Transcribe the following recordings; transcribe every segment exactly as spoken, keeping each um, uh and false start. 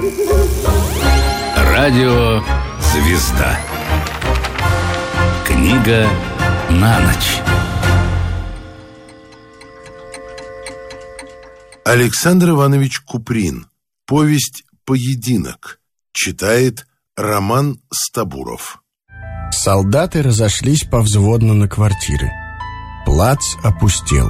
Радио «Звезда». Книга на ночь. Александр Иванович Куприн. Повесть «Поединок». Читает Роман Стабуров. Солдаты разошлись повзводно на квартиры. Плац опустел.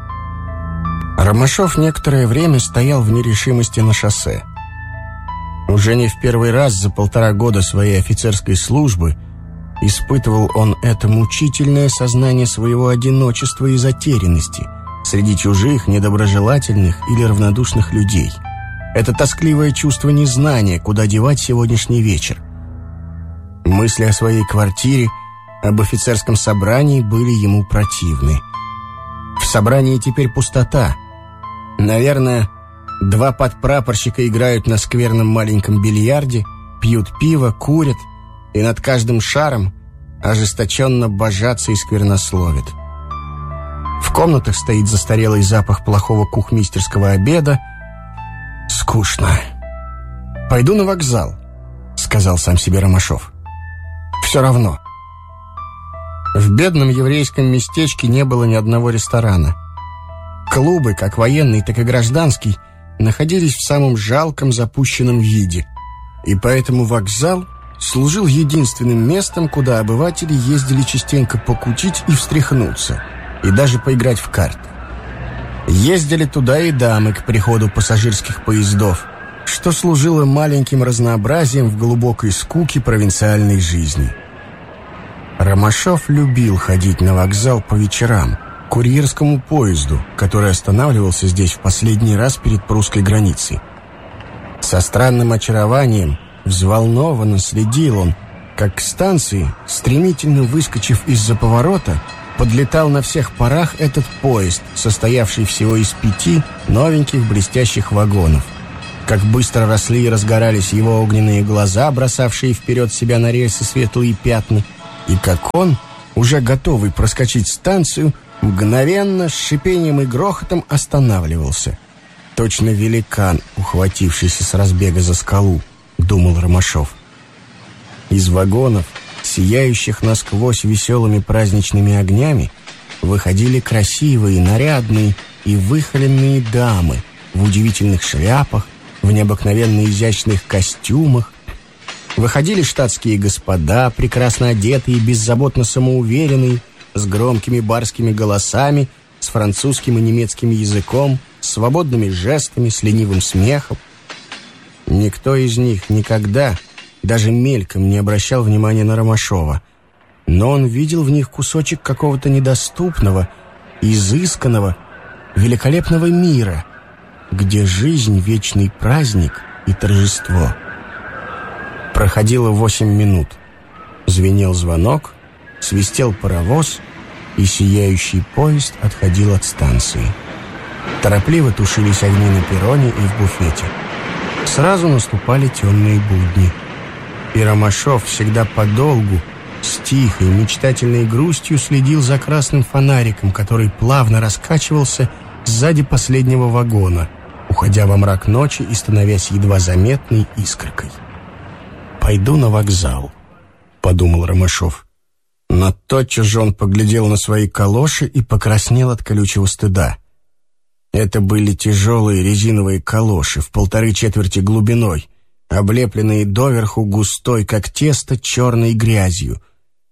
Ромашов некоторое время стоял в нерешимости на шоссе. Уже не в первый раз за полтора года своей офицерской службы испытывал он это мучительное сознание своего одиночества и затерянности среди чужих, недоброжелательных или равнодушных людей. Это тоскливое чувство незнания, куда девать сегодняшний вечер. Мысли о своей квартире, об офицерском собрании были ему противны. В собрании теперь пустота. Наверное, два подпрапорщика играют на скверном маленьком бильярде, пьют пиво, курят и над каждым шаром ожесточенно божатся и сквернословят. В комнатах стоит застарелый запах плохого кухмистерского обеда. «Скучно. Пойду на вокзал», — сказал сам себе Ромашов. «Все равно». В бедном еврейском местечке не было ни одного ресторана. Клубы, как военный, так и гражданский, находились в самом жалком запущенном виде. И поэтому вокзал служил единственным местом, куда обыватели ездили частенько покутить и встряхнуться, и даже поиграть в карты. Ездили туда и дамы к приходу пассажирских поездов, что служило маленьким разнообразием в глубокой скуке провинциальной жизни. Ромашов любил ходить на вокзал по вечерам, к курьерскому поезду, который останавливался здесь в последний раз перед прусской границей. Со странным очарованием взволнованно следил он, как к станции, стремительно выскочив из-за поворота, подлетал на всех парах этот поезд, состоявший всего из пяти новеньких блестящих вагонов. Как быстро росли и разгорались его огненные глаза, бросавшие вперед себя на рельсы светлые пятна, и как он, уже готовый проскочить станцию, мгновенно, с шипением и грохотом останавливался. Точно великан, ухватившийся с разбега за скалу, думал Ромашов. Из вагонов, сияющих насквозь веселыми праздничными огнями, выходили красивые, нарядные и выхоленные дамы в удивительных шляпах, в необыкновенно изящных костюмах. Выходили штатские господа, прекрасно одетые и беззаботно самоуверенные, с громкими барскими голосами, с французским и немецким языком, с свободными жестами, с ленивым смехом. Никто из них никогда, даже мельком, не обращал внимания на Ромашова, но он видел в них кусочек какого-то недоступного, изысканного, великолепного мира, где жизнь — вечный праздник и торжество. Проходило восемь минут. Звенел звонок, свистел паровоз, и сияющий поезд отходил от станции. Торопливо тушились огни на перроне и в буфете. Сразу наступали темные будни. И Ромашов всегда подолгу, с тихой, мечтательной грустью следил за красным фонариком, который плавно раскачивался сзади последнего вагона, уходя во мрак ночи и становясь едва заметной искоркой. «Пойду на вокзал», — подумал Ромашов. Но тотчас же он поглядел на свои калоши и покраснел от колючего стыда. Это были тяжелые резиновые калоши в полторы четверти глубиной, облепленные доверху густой, как тесто, черной грязью.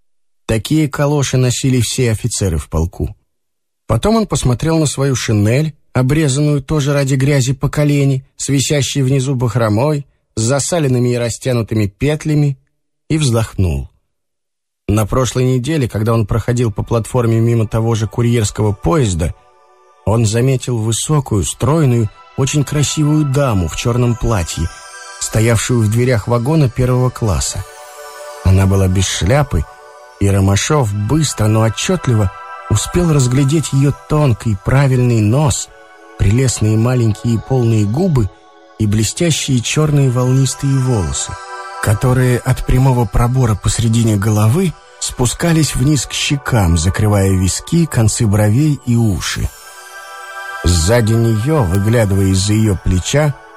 Такие калоши носили все офицеры в полку. Потом он посмотрел на свою шинель, обрезанную тоже ради грязи по колени, с висящей внизу бахромой, с засаленными и растянутыми петлями, и вздохнул. На прошлой неделе, когда он проходил по платформе мимо того же курьерского поезда, он заметил высокую, стройную, очень красивую даму в черном платье, стоявшую в дверях вагона первого класса. Она была без шляпы, и Ромашов быстро, но отчетливо успел разглядеть ее тонкий, правильный нос, прелестные маленькие полные губы и блестящие черные волнистые волосы, которые от прямого пробора посредине головы спускались вниз к щекам, закрывая виски, концы бровей и уши. Сзади нее, выглядывая из-за ее плеча,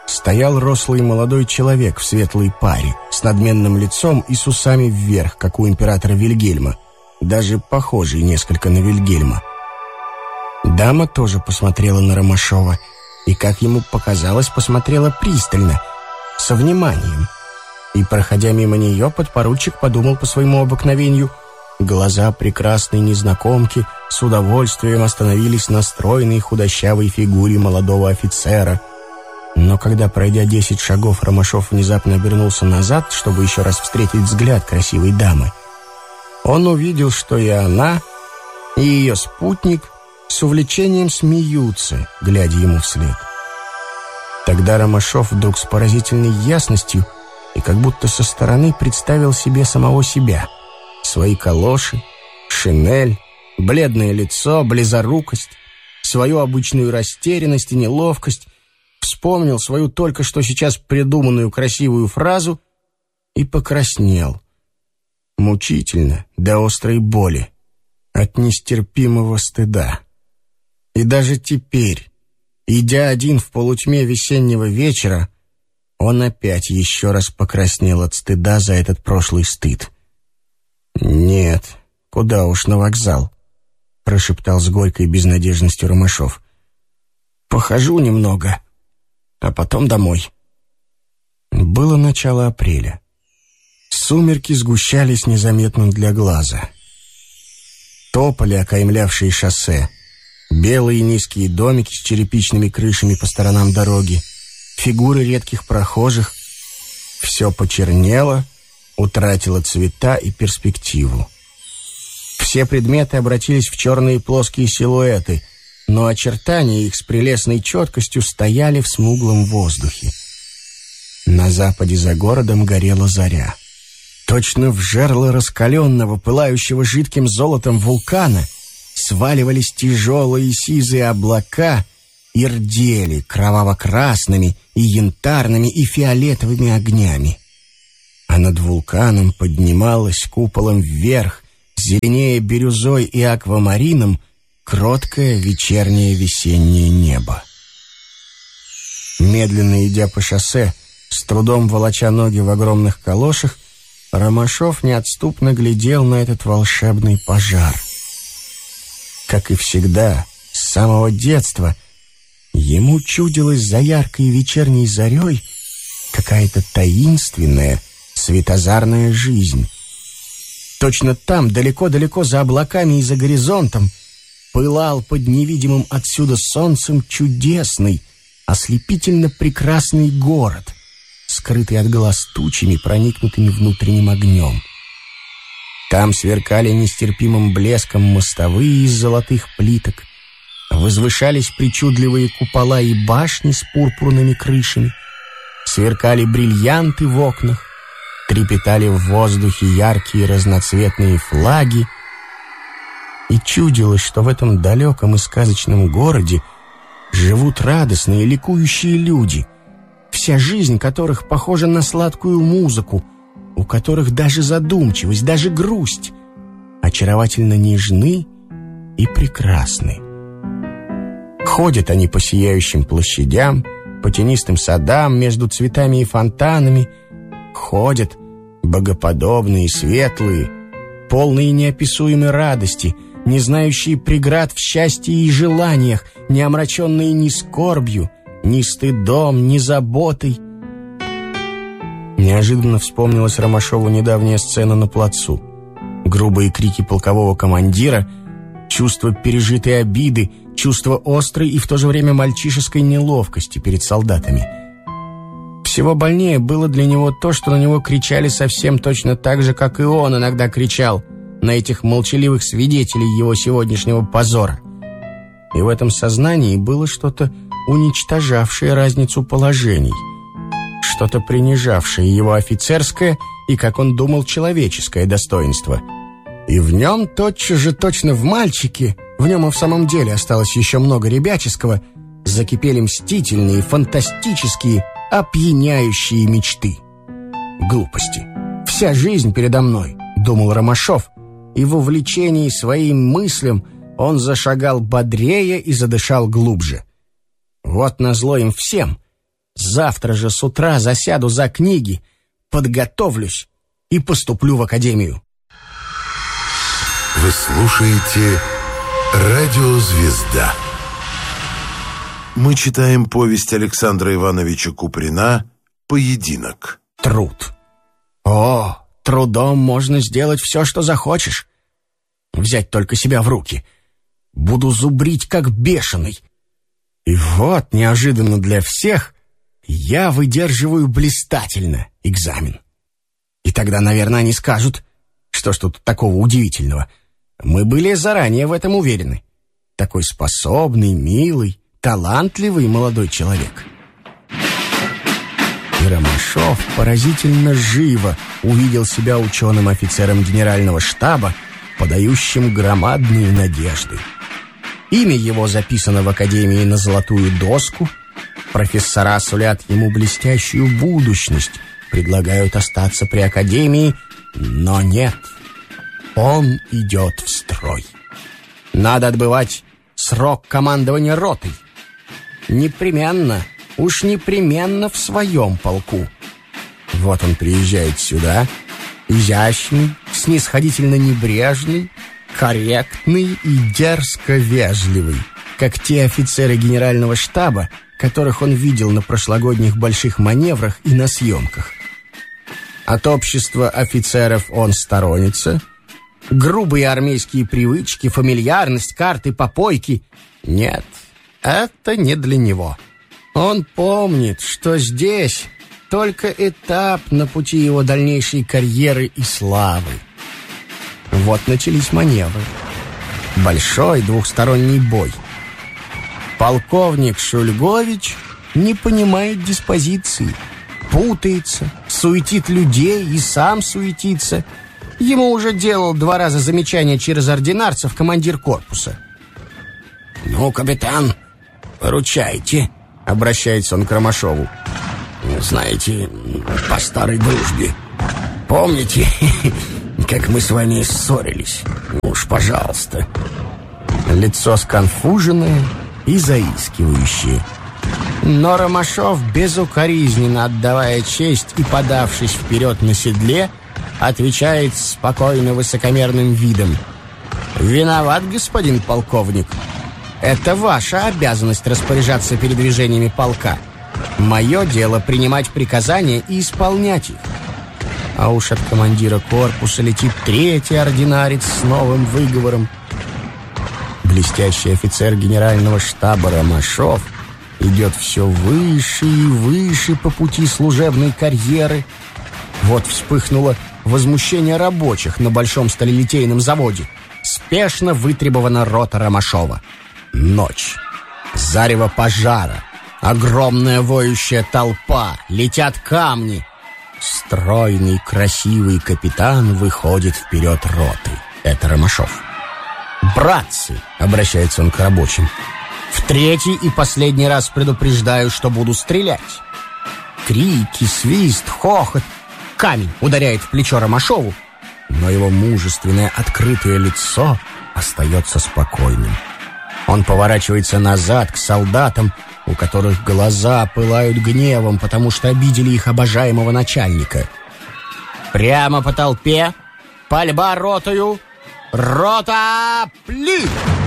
стоял рослый молодой человек в светлой паре, с надменным лицом и с усами вверх, как у императора Вильгельма, даже похожий несколько на Вильгельма. Дама тоже посмотрела на Ромашова и, как ему показалось, посмотрела пристально, со вниманием. И, проходя мимо нее, подпоручик подумал по своему обыкновению: глаза прекрасной незнакомки с удовольствием остановились на стройной худощавой фигуре молодого офицера. Но когда, пройдя десять шагов, Ромашов внезапно обернулся назад, чтобы еще раз встретить взгляд красивой дамы, он увидел, что и она, и ее спутник с увлечением смеются, глядя ему вслед. Тогда Ромашов вдруг с поразительной ясностью и как будто со стороны представил себе самого себя, свои калоши, шинель, бледное лицо, близорукость, свою обычную растерянность и неловкость, вспомнил свою только что сейчас придуманную красивую фразу и покраснел. Мучительно, до острой боли, от нестерпимого стыда. И даже теперь, идя один в полутьме весеннего вечера, он опять еще раз покраснел от стыда за этот прошлый стыд. «Нет, куда уж на вокзал», — прошептал с горькой безнадежностью Ромашов. «Похожу немного, а потом домой». Было начало апреля. Сумерки сгущались незаметно для глаза. Тополи, окаймлявшие шоссе, белые низкие домики с черепичными крышами по сторонам дороги, фигуры редких прохожих — все почернело, утратило цвета и перспективу. Все предметы обратились в черные плоские силуэты, но очертания их с прелестной четкостью стояли в смуглом воздухе. На западе за городом горела заря. Точно в жерло раскаленного, пылающего жидким золотом вулкана сваливались тяжелые сизые облака и рдели кроваво-красными и янтарными и фиолетовыми огнями. А над вулканом поднималось куполом вверх, зеленее бирюзой и аквамарином, кроткое вечернее весеннее небо. Медленно идя по шоссе, с трудом волоча ноги в огромных калошах, Ромашов неотступно глядел на этот волшебный пожар. Как и всегда, с самого детства, ему чудилась за яркой вечерней зарей какая-то таинственная, светозарная жизнь. Точно там, далеко-далеко за облаками и за горизонтом, пылал под невидимым отсюда солнцем чудесный, ослепительно прекрасный город, скрытый от глаз тучами, проникнутыми внутренним огнем. Там сверкали нестерпимым блеском мостовые из золотых плиток, возвышались причудливые купола и башни с пурпурными крышами, сверкали бриллианты в окнах, трепетали в воздухе яркие разноцветные флаги, и чудилось, что в этом далеком и сказочном городе живут радостные, ликующие люди, вся жизнь которых похожа на сладкую музыку, у которых даже задумчивость, даже грусть очаровательно нежны и прекрасны. Ходят они по сияющим площадям, по тенистым садам, между цветами и фонтанами, ходят, богоподобные, светлые, полные неописуемой радости, не знающие преград в счастье и желаниях, не омраченные ни скорбью, ни стыдом, ни заботой. Неожиданно вспомнилась Ромашову недавняя сцена на плацу. Грубые крики полкового командира, чувство пережитой обиды, чувство острой и в то же время мальчишеской неловкости перед солдатами. Всего больнее было для него то, что на него кричали совсем точно так же, как и он иногда кричал на этих молчаливых свидетелей его сегодняшнего позора. И в этом сознании было что-то уничтожавшее разницу положений, что-то принижавшее его офицерское и, как он думал, человеческое достоинство. И в нем тотчас же, точно в мальчике, в нем и в самом деле осталось еще много ребяческого, закипели мстительные, фантастические, опьяняющие мечты. Глупости. Вся жизнь передо мной, думал Ромашов, и в увлечении своим мыслям он зашагал бодрее и задышал глубже. Вот назло им всем, Завтра же с утра засяду за книги, подготовлюсь и поступлю в академию. Вы слушаете «Радио Звезда». Мы читаем повесть Александра Ивановича Куприна «Поединок». Труд. О, трудом можно сделать все, что захочешь. Взять только себя в руки. Буду зубрить, как бешеный. И вот, неожиданно для всех, я выдерживаю блистательно экзамен. И тогда, наверное, они скажут, что ж тут такого удивительного. Мы были заранее в этом уверены. Такой способный, милый, талантливый молодой человек. И Ромашов поразительно живо увидел себя ученым офицером генерального штаба, подающим громадные надежды. Имя его записано в академии на золотую доску. Профессора сулят ему блестящую будущность, предлагают остаться при академии, но нет, он идет в строй. Надо отбывать срок командования ротой. Непременно, уж непременно в своем полку. Вот он приезжает сюда, изящный, снисходительно небрежный, корректный и дерзко вежливый, как те офицеры генерального штаба, которых он видел на прошлогодних больших маневрах и на съемках. От общества офицеров он сторонится. Грубые армейские привычки, фамильярность, карты, попойки — нет, это не для него. Он помнит, что здесь только этап на пути его дальнейшей карьеры и славы. Вот начались маневры. Большой двухсторонний бой. Полковник Шульгович не понимает диспозиции, путается, суетит людей и сам суетится. Ему уже делал два раза замечание через ординарцев командир корпуса. «Ну, капитан, поручайте», — обращается он к Ромашову. «Знаете, по старой дружбе. Помните, как мы с вами ссорились? Уж, пожалуйста». Лицо сконфуженное и заискивающее. Но Ромашов, безукоризненно отдавая честь и подавшись вперед на седле, отвечает спокойно высокомерным видом: «Виноват, господин полковник. Это ваша обязанность распоряжаться передвижениями полка. Мое дело принимать приказания и исполнять их». А уж от командира корпуса летит третий ординарец с новым выговором. Блестящий офицер генерального штаба Ромашов идет все выше и выше по пути служебной карьеры. Вот вспыхнуло возмущение рабочих на большом сталелитейном заводе. Спешно вытребована рота Ромашова. Ночь. Зарево пожара. Огромная воющая толпа. Летят камни. Стройный, красивый капитан выходит вперед роты. Это Ромашов. «Братцы», — обращается он к рабочим, — «в третий и последний раз предупреждаю, что буду стрелять». Крики, свист, хохот. Камень ударяет в плечо Ромашову, но его мужественное открытое лицо остается спокойным. Он поворачивается назад к солдатам, у которых глаза пылают гневом, потому что обидели их обожаемого начальника. «Прямо по толпе, пальба ротою! Рота, пли!»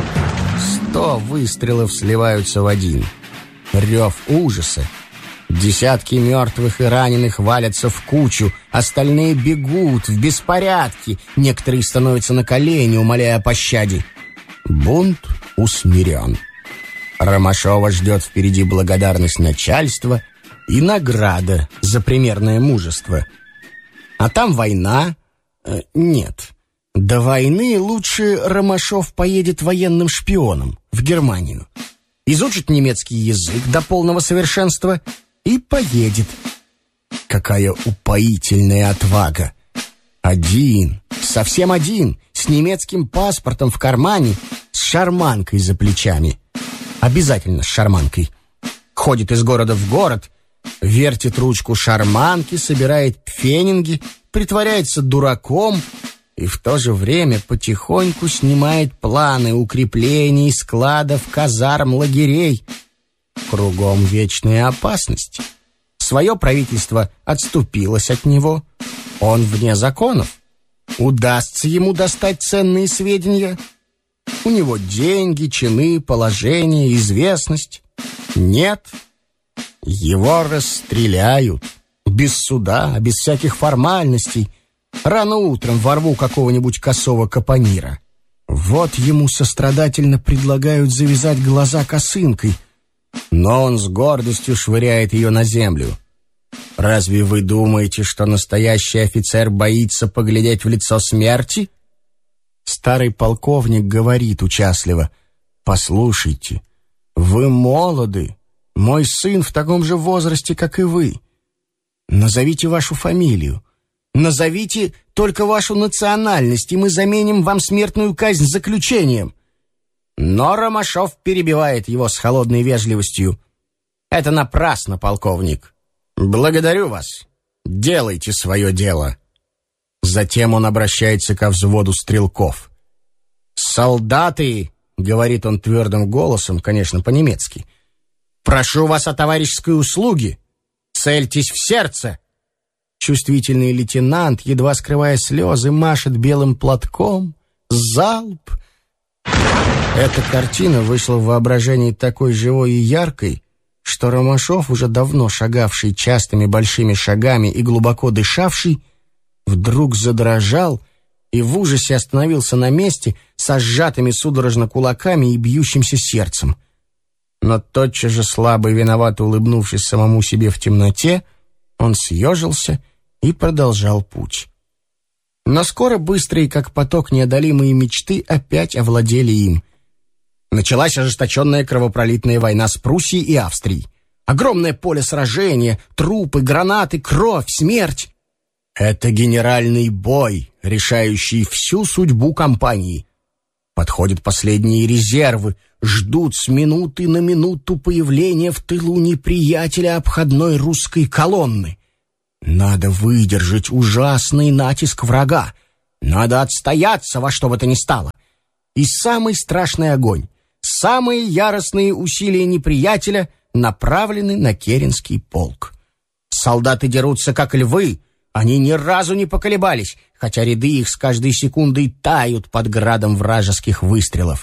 Сто выстрелов сливаются в один. Рев ужаса. Десятки мертвых и раненых валятся в кучу, остальные бегут в беспорядке, некоторые становятся на колени, умоляя о пощаде. Бунт усмирен. Ромашова ждет впереди благодарность начальства и награда за примерное мужество. А там война. Э, нет, до войны лучше Ромашов поедет военным шпионом в Германию, изучит немецкий язык до полного совершенства и поедет. Какая упоительная отвага! Один, совсем один, с немецким паспортом в кармане, с шарманкой за плечами. Обязательно с шарманкой. Ходит из города в город, вертит ручку шарманки, собирает пфенинги, притворяется дураком и в то же время потихоньку снимает планы укреплений, складов, казарм, лагерей. Кругом вечная опасность. Свое правительство отступилось от него. Он вне законов. Удастся ему достать ценные сведения? У него деньги, чины, положение, известность. Нет. Его расстреляют. Без суда, без всяких формальностей. Рано утром во рву какого-нибудь косого капонира. Вот ему сострадательно предлагают завязать глаза косынкой, но он с гордостью швыряет ее на землю. Разве вы думаете, что настоящий офицер боится поглядеть в лицо смерти? Старый полковник говорит участливо: «Послушайте, вы молоды, мой сын в таком же возрасте, как и вы. Назовите вашу фамилию, назовите только вашу национальность, и мы заменим вам смертную казнь заключением». Но Ромашов перебивает его с холодной вежливостью: «Это напрасно, полковник. Благодарю вас. Делайте свое дело». Затем он обращается ко взводу стрелков. «Солдаты», — говорит он твердым голосом, конечно, по-немецки, «прошу вас о товарищеской услуге. Цельтесь в сердце». Чувствительный лейтенант, едва скрывая слезы, машет белым платком. Залп. Эта картина вышла в воображении такой живой и яркой, что Ромашов, уже давно шагавший частыми большими шагами и глубоко дышавший, вдруг задрожал и в ужасе остановился на месте со сжатыми судорожно кулаками и бьющимся сердцем. Но тотчас же, слабо и виновато улыбнувшись самому себе в темноте, он съежился и продолжал путь. Но скоро быстрые, как поток, неодолимые мечты опять овладели им. Началась ожесточенная кровопролитная война с Пруссией и Австрией. Огромное поле сражения, трупы, гранаты, кровь, смерть. Это генеральный бой, решающий всю судьбу кампании. Подходят последние резервы, ждут с минуты на минуту появления в тылу неприятеля обходной русской колонны. Надо выдержать ужасный натиск врага. Надо отстояться во что бы то ни стало. И самый страшный огонь, самые яростные усилия неприятеля направлены на Керенский полк. Солдаты дерутся, как львы. Они ни разу не поколебались, хотя ряды их с каждой секундой тают под градом вражеских выстрелов.